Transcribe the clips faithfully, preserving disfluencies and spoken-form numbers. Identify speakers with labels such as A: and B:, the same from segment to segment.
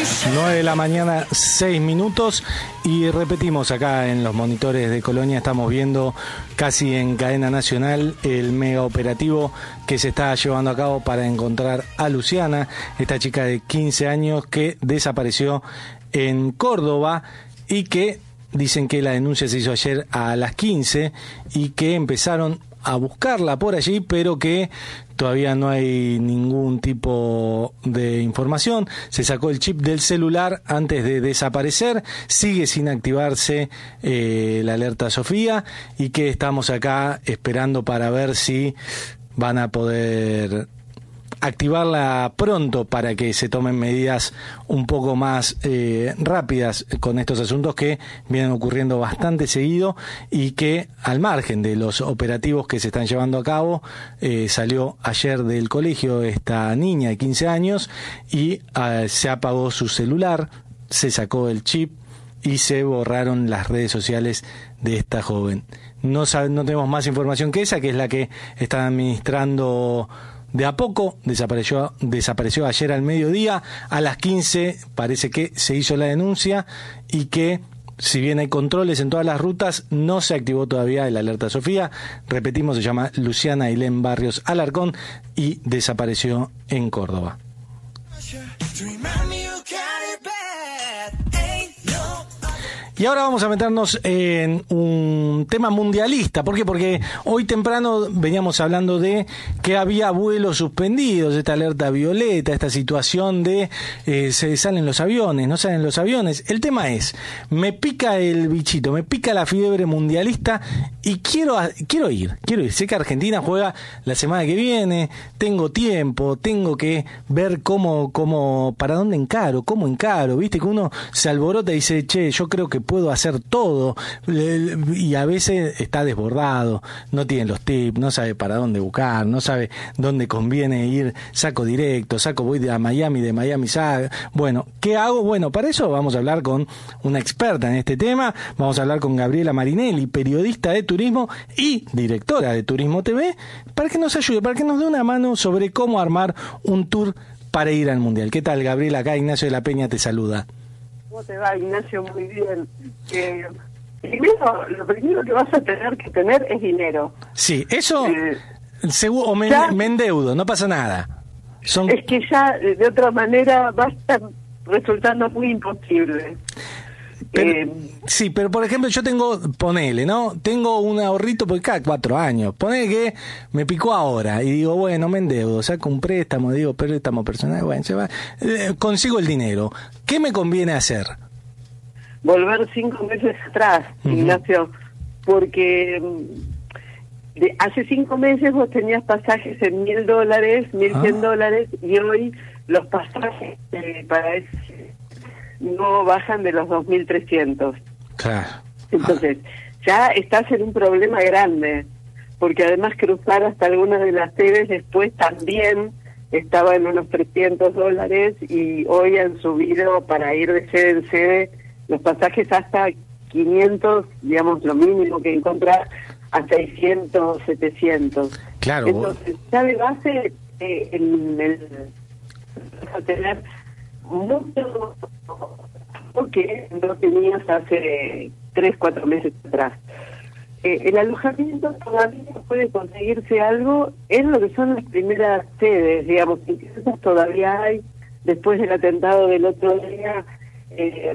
A: nueve de la mañana, seis minutos, y repetimos acá en los monitores de Colonia, estamos viendo casi en cadena nacional el mega operativo que se está llevando a cabo para encontrar a Luciana, esta chica de quince años que desapareció en Córdoba y que dicen que la denuncia se hizo ayer a las quince y que empezaron a buscarla por allí, pero que todavía no hay ningún tipo de información. Se sacó el chip del celular antes de desaparecer, sigue sin activarse eh, la alerta Sofía, y que estamos acá esperando para ver si van a poder activarla pronto para que se tomen medidas un poco más eh, rápidas con estos asuntos que vienen ocurriendo bastante seguido, y que al margen de los operativos que se están llevando a cabo, eh, salió ayer del colegio esta niña de quince años y eh, se apagó su celular, se sacó el chip y se borraron las redes sociales de esta joven. No, sabe, no tenemos más información que esa, que es la que están administrando de a poco. Desapareció, desapareció ayer al mediodía, a las quince parece que se hizo la denuncia, y que si bien hay controles en todas las rutas, no se activó todavía el alerta Sofía. Repetimos, se llama Luciana Ailén Barrios Alarcón y desapareció en Córdoba. Y ahora vamos a meternos en un tema mundialista. ¿Por qué? Porque hoy temprano veníamos hablando de que había vuelos suspendidos, esta alerta violeta, esta situación de eh, se salen los aviones, no salen los aviones. El tema es, me pica el bichito, me pica la fiebre mundialista y quiero quiero ir, quiero ir. Sé que Argentina juega la semana que viene, tengo tiempo, tengo que ver cómo, cómo, para dónde encaro, cómo encaro. Viste que uno se alborota y dice, che, yo creo que puedo hacer todo, y a veces está desbordado, no tiene los tips, no sabe para dónde buscar, no sabe dónde conviene ir, saco directo, saco voy a Miami, de Miami saco. Bueno, ¿qué hago? Bueno, para eso vamos a hablar con una experta en este tema, vamos a hablar con Gabriela Marinelli, periodista de turismo y directora de Turismo T V, para que nos ayude, para que nos dé una mano sobre cómo armar un tour para ir al Mundial. ¿Qué tal, Gabriela? Acá Ignacio de la Peña te saluda.
B: ¿Cómo te va, Ignacio? Muy bien. Eh, primero, lo primero que vas a tener que tener es dinero.
A: Sí, eso, eh, seguro, o me, me endeudo, no pasa nada. Son...
B: Es que ya, de otra manera, va a estar resultando muy imposible.
A: Pero,
B: eh,
A: sí, pero por ejemplo yo tengo, ponele, ¿no? Tengo un ahorrito por cada cuatro años. Ponele que me picó ahora y digo, bueno, me endeudo, saco un préstamo, digo, préstamo personal, bueno, se va, eh, consigo el dinero. ¿Qué me conviene hacer?
B: Volver cinco meses atrás, uh-huh. Ignacio, porque de, hace cinco meses vos tenías pasajes en mil dólares, mil cien ah. dólares, y hoy los pasajes eh, para ese no bajan de los dos mil trescientos.
A: Claro.
B: Entonces, ya estás en un problema grande, porque además cruzar hasta algunas de las sedes después también estaba en unos trescientos dólares, y hoy han subido para ir de sede en sede los pasajes hasta quinientos, digamos, lo mínimo que encontrar, a seiscientos, setecientos.
A: Claro.
B: Entonces, ya de base, eh, en el, vas a tener mucho porque no tenías hace tres, cuatro meses atrás. Eh, el alojamiento todavía puede conseguirse algo en lo que son las primeras sedes, digamos, incluso todavía hay, después del atentado del otro día. Eh,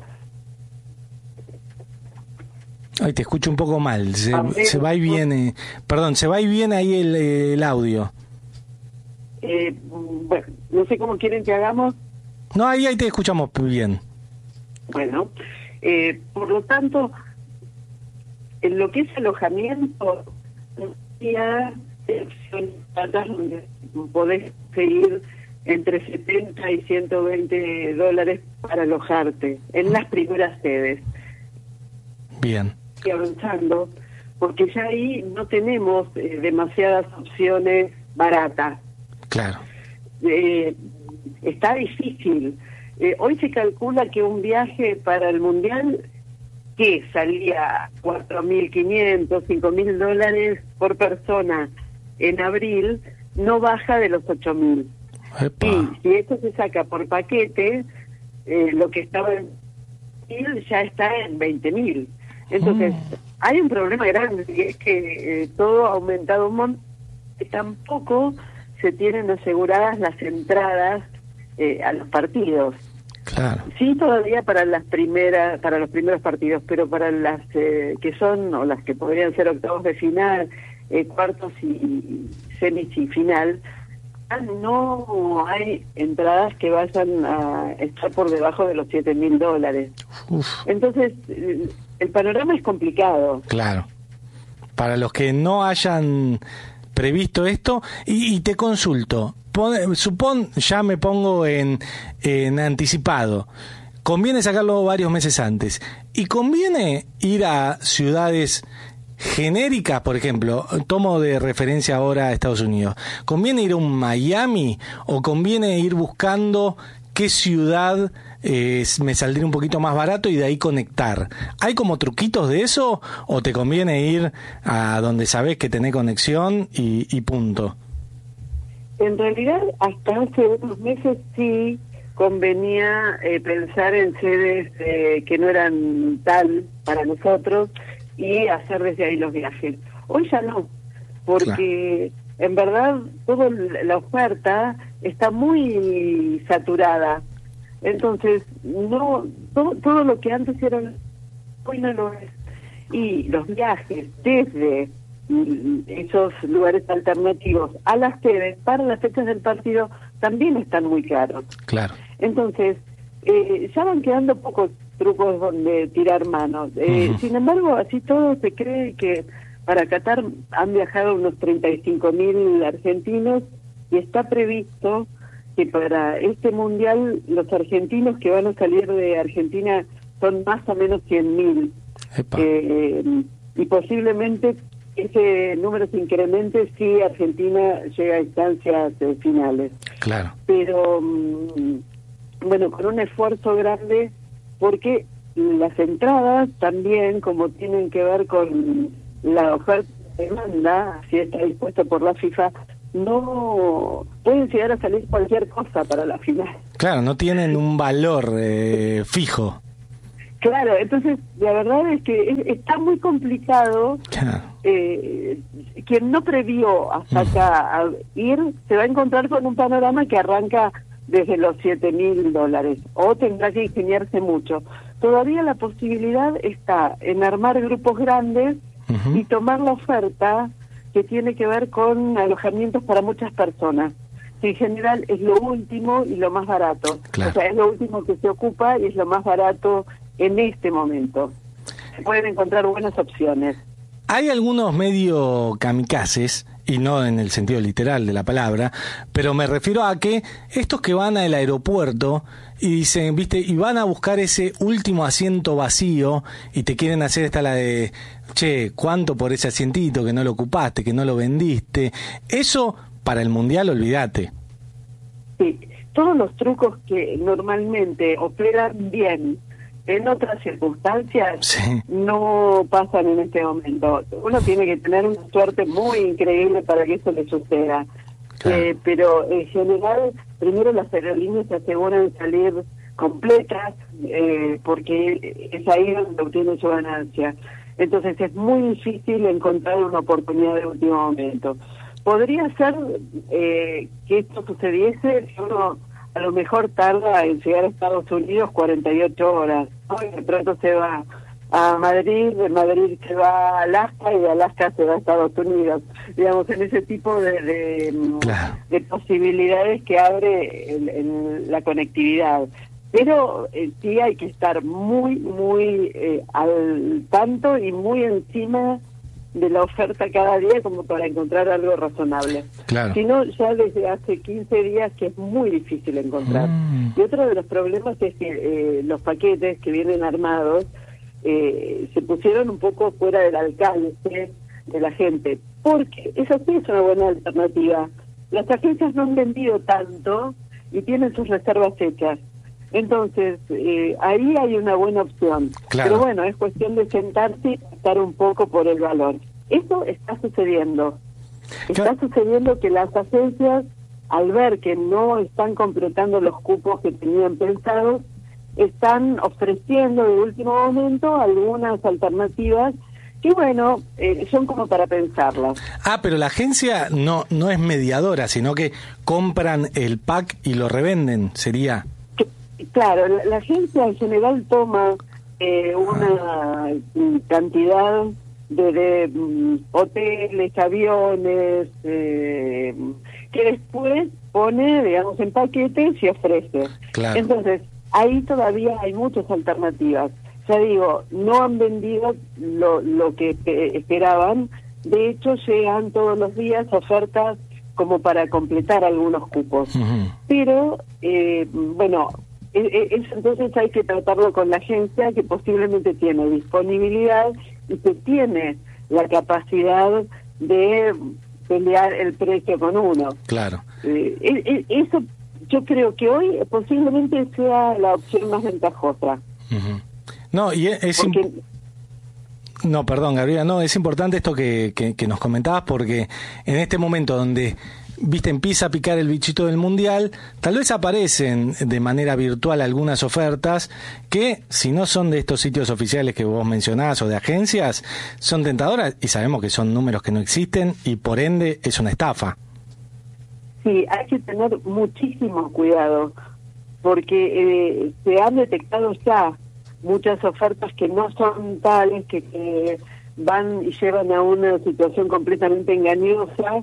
A: Ay, te escucho un poco mal, se, se va y viene, perdón, se va y viene ahí el, el audio.
B: Eh, bueno, no sé cómo quieren que hagamos.
A: No, ahí, ahí te escuchamos bien.
B: Bueno, eh, por lo tanto, en lo que es alojamiento, ya donde podés seguir entre setenta y ciento veinte dólares para alojarte en las primeras sedes.
A: Bien.
B: Y avanzando, porque ya ahí no tenemos eh, demasiadas opciones baratas.
A: Claro.
B: Eh, está difícil. Eh, hoy se calcula que un viaje para el Mundial que salía cuatro mil quinientos, cinco mil dólares por persona en abril, no baja de los ocho mil. Y si esto se saca por paquete, eh, lo que estaba en mil ya está en veinte mil. Entonces, mm. hay un problema grande, que es que eh, todo ha aumentado un montón, y tampoco se tienen aseguradas las entradas eh, a los partidos.
A: Claro.
B: Sí, todavía para las primeras, para los primeros partidos, pero para las eh, que son, o las que podrían ser octavos de final, eh, cuartos y semis y final, no hay entradas que vayan a estar por debajo de los siete mil dólares. Uf. Entonces, el panorama es complicado.
A: Claro. Para los que no hayan previsto esto, y, y te consulto, pon, supón, ya me pongo en, en anticipado, conviene sacarlo varios meses antes, y conviene ir a ciudades genéricas, por ejemplo, tomo de referencia ahora a Estados Unidos, ¿conviene ir a un Miami o conviene ir buscando qué ciudad eh, me saldría un poquito más barato y de ahí conectar? ¿Hay como truquitos de eso o te conviene ir a donde sabés que tenés conexión y, y punto?
B: En realidad, hasta hace unos meses sí convenía eh, pensar en sedes eh, que no eran tal para nosotros y hacer desde ahí los viajes. Hoy ya no, porque claro, en verdad toda la oferta está muy saturada. Entonces, no todo, todo lo que antes era, hoy no lo es. Y los viajes desde esos lugares alternativos a las sedes para las fechas del partido también están muy caros. Claro. Entonces, eh, ya van quedando pocos trucos donde tirar manos. Eh, uh-huh. Sin embargo, así todo se cree que para Qatar han viajado unos treinta y cinco mil argentinos y está previsto que para este mundial los argentinos que van a salir de Argentina son más o menos cien mil. Eh, y posiblemente ese número se incremente si Argentina llega a instancias eh, finales. Claro. Pero, um, bueno, con un esfuerzo grande, porque las entradas también, como tienen que ver con la oferta y demanda, si está dispuesto por la FIFA, no pueden llegar a salir cualquier cosa para la final.
A: Claro, no tienen un valor eh, fijo.
B: Claro, entonces la verdad es que es, está muy complicado. Claro. Eh, quien no previó hasta acá a ir se va a encontrar con un panorama que arranca desde los siete mil dólares, o tendrá que ingeniarse mucho. Todavía la posibilidad está en armar grupos grandes uh-huh. y tomar la oferta que tiene que ver con alojamientos para muchas personas, que en general es lo último y lo más barato. Claro. O sea, es lo último que se ocupa y es lo más barato en este momento. Se pueden encontrar buenas opciones.
A: Hay algunos medio kamikazes, y no en el sentido literal de la palabra, pero me refiero a que estos que van al aeropuerto y dicen, viste, y van a buscar ese último asiento vacío y te quieren hacer esta la de, che, ¿cuánto por ese asientito que no lo ocupaste, que no lo vendiste? Eso para el Mundial, olvídate.
B: Sí, todos los trucos que normalmente operan bien en otras circunstancias sí. no pasan en este momento. Uno tiene que tener una suerte muy increíble para que eso le suceda. Claro. Eh, pero en general, primero las aerolíneas se aseguran salir completas, eh, porque es ahí donde obtiene su ganancia. Entonces es muy difícil encontrar una oportunidad de último momento. Podría ser eh, que esto sucediese si uno a lo mejor tarda en llegar a Estados Unidos cuarenta y ocho horas, ¿no? Y de pronto se va a Madrid, de Madrid se va a Alaska y de Alaska se va a Estados Unidos. Digamos, en ese tipo de, de, claro. de posibilidades que abre el, el, la conectividad. Pero eh, sí hay que estar muy, muy eh, al tanto y muy encima de la oferta cada día como para encontrar algo razonable. Claro. Si no, ya desde hace quince días que es muy difícil encontrar. Mm. Y otro de los problemas es que eh, los paquetes que vienen armados eh, se pusieron un poco fuera del alcance de la gente, porque esa sí es una buena alternativa. Las agencias no han vendido tanto y tienen sus reservas hechas. Entonces, eh, ahí hay una buena opción. Claro. Pero bueno, es cuestión de sentarse y estar un poco por el valor. Eso está sucediendo. Está claro. sucediendo que las agencias, al ver que no están completando los cupos que tenían pensados, están ofreciendo de último momento algunas alternativas que, bueno, eh, son como para pensarlas.
A: Ah, pero la agencia no no es mediadora, sino que compran el pack y lo revenden, sería.
B: Que, claro, la, la agencia en general toma eh, una ah. cantidad de, de um, hoteles, aviones, eh, que después pone, digamos, en paquetes y ofrece.
A: Claro.
B: Entonces, ahí todavía hay muchas alternativas. Ya digo, no han vendido lo, lo que esperaban. De hecho, llegan todos los días ofertas como para completar algunos cupos. Uh-huh. Pero, eh, bueno, eso entonces hay que tratarlo con la agencia, que posiblemente tiene disponibilidad y que tiene la capacidad de pelear el precio con uno.
A: Claro.
B: Eh, eso yo creo que hoy posiblemente sea la opción más ventajosa.
A: Uh-huh. No, y es...
B: Porque...
A: imp- no, perdón, Gabriela, no, es importante esto que, que, que nos comentabas, porque en este momento donde, viste, empieza a picar el bichito del Mundial, tal vez aparecen de manera virtual algunas ofertas que, si no son de estos sitios oficiales que vos mencionás o de agencias, son tentadoras y sabemos que son números que no existen y por ende es una estafa.
B: Sí, hay que tener muchísimo cuidado, porque eh, se han detectado ya muchas ofertas que no son tales, que, que van y llevan a una situación completamente engañosa,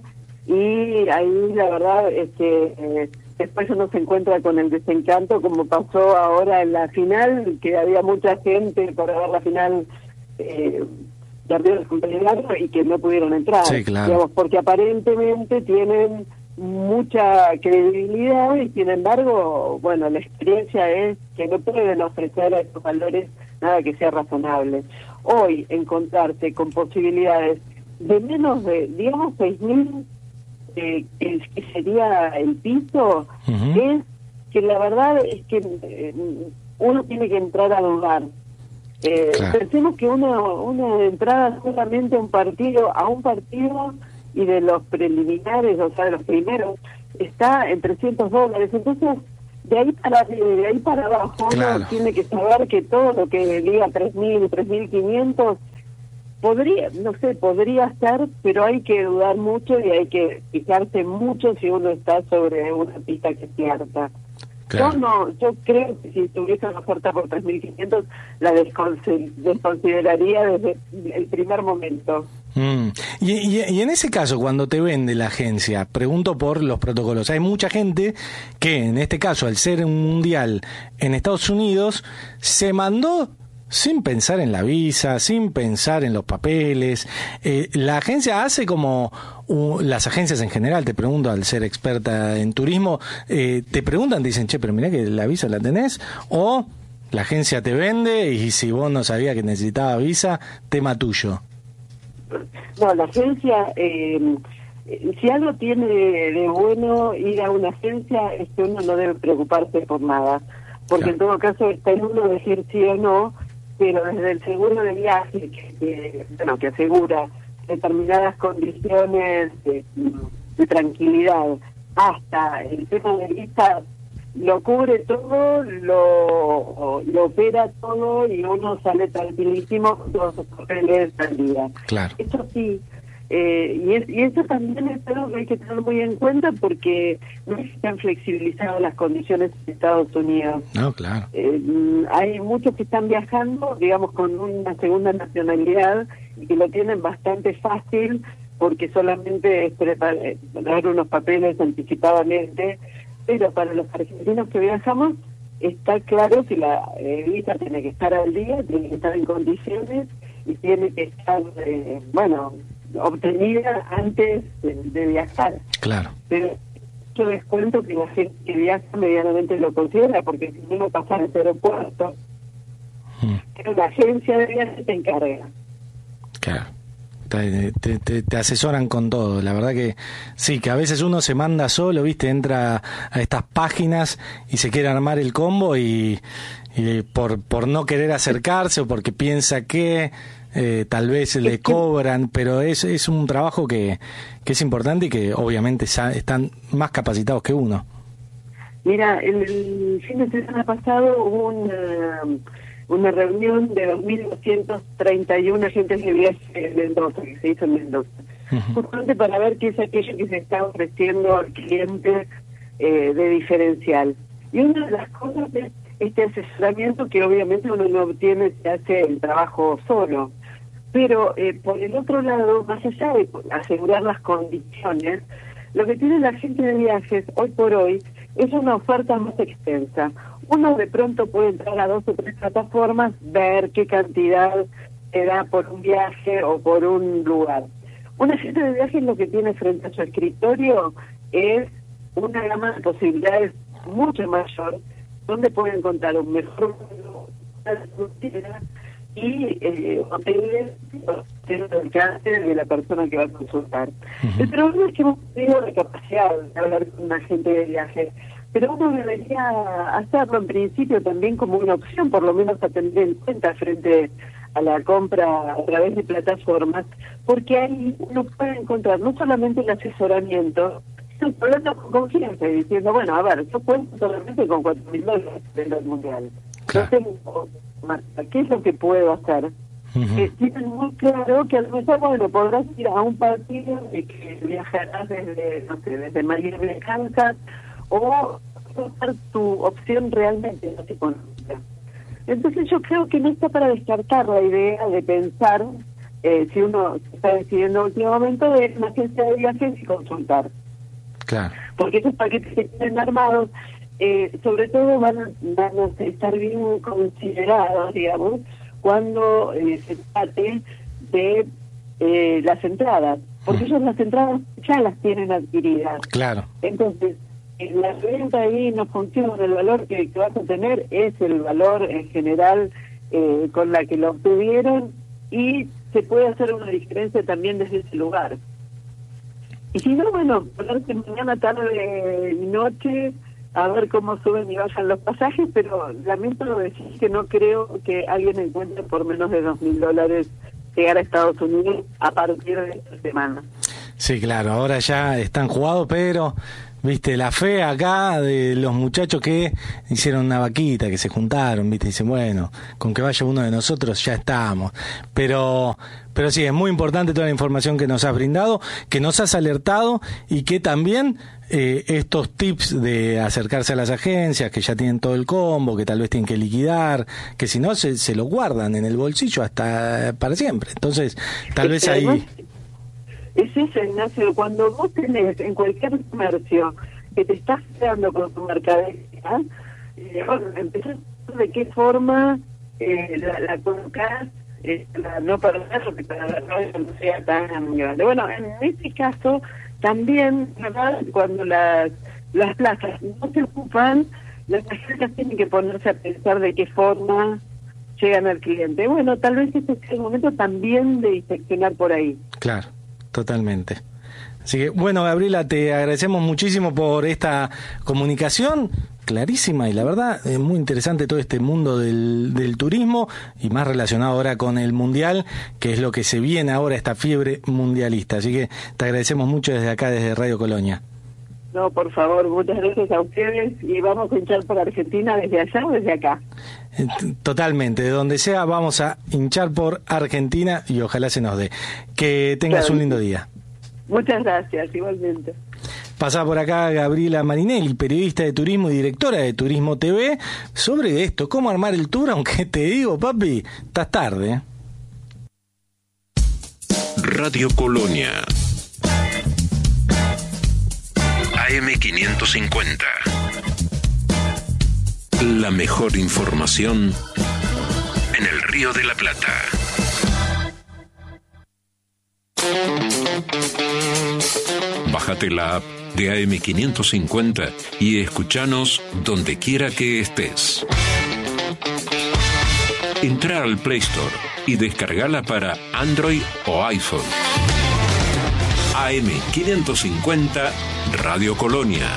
B: y ahí la verdad es que eh, después uno se encuentra con el desencanto, como pasó ahora en la final, que había mucha gente para ver la final eh, de Río de Janeiro y que no pudieron entrar.
A: Sí, claro.
B: Digamos, porque aparentemente tienen mucha credibilidad y sin embargo, bueno, la experiencia es que no pueden ofrecer a estos valores nada que sea razonable. Hoy encontrarse con posibilidades de menos de, digamos, seis mil, eh, que, que sería el piso, uh-huh. es que la verdad es que eh, uno tiene que entrar a dudar. Eh, claro. Pensemos que una, una entrada solamente a un partido, a un partido y de los preliminares, o sea, de los primeros, está en trescientos dólares. Entonces, de ahí para de ahí para abajo, claro, uno tiene que saber que todo lo que diga tres mil, tres mil quinientos, podría, no sé, podría ser, pero hay que dudar mucho y hay que fijarse mucho si uno está sobre una pista que es cierta. Claro. Yo no, yo creo que si tuviese una oferta por tres mil quinientos, la desconsideraría desde el primer momento.
A: Mm. Y, y, y en ese caso, cuando te vende la agencia, pregunto por los protocolos. Hay mucha gente que, en este caso, al ser un mundial en Estados Unidos, se mandó sin pensar en la visa, sin pensar en los papeles. Eh, la agencia hace como uh, las agencias en general, te pregunto, al ser experta en turismo, eh, te preguntan, te dicen, che, pero mirá que la visa la tenés, o la agencia te vende y si vos no sabías que necesitaba visa, tema tuyo.
B: No, la agencia, eh, si algo tiene de, de bueno ir a una agencia, es que uno no debe preocuparse por nada, porque claro, en todo caso está en uno decir sí o no, pero desde el seguro de viaje, que, que, bueno, que asegura determinadas condiciones de, de tranquilidad, hasta el tema de visa, lo cubre todo, lo, lo opera todo y uno sale tranquilísimo con todos sus papeles al día.
A: Claro.
B: Eso sí, eh, y, es, y eso también es algo que hay que tener muy en cuenta porque no se han flexibilizado las condiciones en Estados Unidos.
A: No, claro.
B: Eh, hay muchos que están viajando, digamos, con una segunda nacionalidad y que lo tienen bastante fácil porque solamente es preparar unos papeles anticipadamente. Pero para los argentinos que viajamos, está claro que la eh, visa tiene que estar al día, tiene que estar en condiciones y tiene que estar, eh, bueno, obtenida antes de, de viajar.
A: Claro.
B: Pero yo les cuento que la gente que viaja medianamente lo considera, porque si uno pasa en ese aeropuerto, hmm. pero la agencia de viajes se encarga.
A: Claro. Te, te, te asesoran con todo, la verdad que sí, que a veces uno se manda solo, viste, entra a estas páginas y se quiere armar el combo y, y por por no querer acercarse o porque piensa que eh, tal vez le cobran, pero es es un trabajo que, que es importante y que obviamente están más capacitados que uno.
B: Mira, el, el fin de semana pasado hubo una, una reunión de dos mil doscientos treinta y uno agentes de viaje en Mendoza, que se hizo en Mendoza, uh-huh. justamente para ver qué es aquello que se está ofreciendo al cliente eh, de diferencial. Y una de las cosas es este asesoramiento que obviamente uno no obtiene si hace el trabajo solo. Pero eh, por el otro lado, más allá de asegurar las condiciones, lo que tiene la gente de viajes hoy por hoy es una oferta más extensa. Uno de pronto puede entrar a dos o tres plataformas, ver qué cantidad te da por un viaje o por un lugar. Un agente de viajes lo que tiene frente a su escritorio es una gama de posibilidades mucho mayor, donde puede encontrar un mejor y eh, hoteles del alcance de la persona que va a consultar. Uh-huh. El problema es que hemos tenido la capacidad de hablar con un agente de viaje, pero uno debería hacerlo en principio también como una opción, por lo menos a tener en cuenta frente a la compra a través de plataformas, porque ahí uno puede encontrar no solamente el asesoramiento, sino hablando con confianza y diciendo, bueno, a ver, yo cuento solamente con cuatro mil dólares del mundial. Claro. No tengo más, ¿qué es lo que puedo hacer? Uh-huh. Eh, tienen muy claro que a lo mejor, bueno, podrás ir a un partido y que viajarás desde, no sé, desde Miami, Kansas, o hacer tu opción realmente no económica. Entonces yo creo que no está para descartar la idea de pensar, eh, si uno se está decidiendo en último momento, de una agencia de viajes y consultar.
A: Claro.
B: Porque esos paquetes que tienen armados, eh, sobre todo van a, van a estar bien considerados, digamos, cuando eh, se trate de eh, las entradas, porque mm. ellos las entradas ya las tienen adquiridas.
A: Claro.
B: Entonces, en la venta ahí no funciona, el valor que, que vas a tener es el valor en general eh, con la que lo obtuvieron, y se puede hacer una diferencia también desde ese lugar. Y si no, bueno, ponerse mañana, tarde y noche a ver cómo suben y bajan los pasajes, pero lamento decir que no creo que alguien encuentre por menos de dos mil dólares llegar a Estados Unidos a partir de esta semana.
A: Sí, claro, ahora ya están jugados, pero viste, la fe acá de los muchachos que hicieron una vaquita, que se juntaron, viste, dicen, bueno, con que vaya uno de nosotros ya estamos. Pero pero sí, es muy importante toda la información que nos has brindado, que nos has alertado, y que también eh, estos tips de acercarse a las agencias, que ya tienen todo el combo, que tal vez tienen que liquidar, que si no se, se lo guardan en el bolsillo hasta para siempre. Entonces, tal vez ahí...
B: Es eso, Ignacio, cuando vos tenés en cualquier comercio que te estás quedando con tu mercadería, eh, bueno, empezás a ver de qué forma eh, la, la colocás, eh, para no perderlo, que para la no sea tan grande. Bueno, en este caso, también, ¿verdad? Cuando las, las plazas no se ocupan, las agencias tienen que ponerse a pensar de qué forma llegan al cliente. Bueno, tal vez este es el momento también de inspeccionar por ahí.
A: Claro. Totalmente. Así que, bueno, Gabriela, te agradecemos muchísimo por esta comunicación clarísima, y la verdad es muy interesante todo este mundo del, del turismo, y más relacionado ahora con el mundial, que es lo que se viene ahora, esta fiebre mundialista. Así que te agradecemos mucho desde acá, desde Radio Colonia.
B: No, por favor, muchas gracias a ustedes, y vamos a hinchar por Argentina desde allá o desde acá.
A: Totalmente, de donde sea vamos a hinchar por Argentina, y ojalá se nos dé. Que tengas claro. un lindo día.
B: Muchas gracias, igualmente.
A: Pasá por acá Gabriela Marinelli, periodista de turismo y directora de Turismo T V, sobre esto, cómo armar el tour, aunque te digo, papi, estás tarde.
C: Radio Colonia A M quinientos cincuenta. La mejor información en el Río de la Plata. Bájate la app de A M quinientos cincuenta y escúchanos donde quiera que estés. Entra al Play Store y descargala para Android o iPhone. A M quinientos cincuenta Radio Colonia.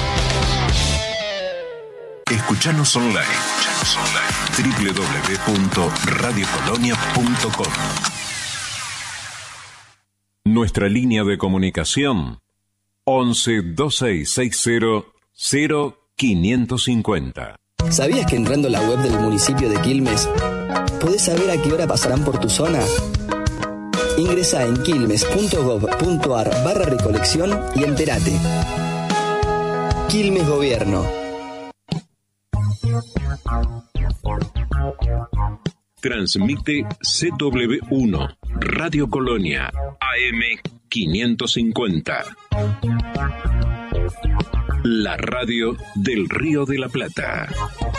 C: Escuchanos online. Escuchanos online. doble u doble u doble u punto radio colonia punto com. Nuestra línea de comunicación once, veintiséis sesenta, cero quinientos cincuenta.
D: ¿Sabías que entrando a la web del municipio de Quilmes podés saber a qué hora pasarán por tu zona? Ingresá en quilmes.gov.ar barra recolección y entérate. Quilmes Gobierno.
C: Transmite C W uno, Radio Colonia, A M quinientos cincuenta. La radio del Río de la Plata.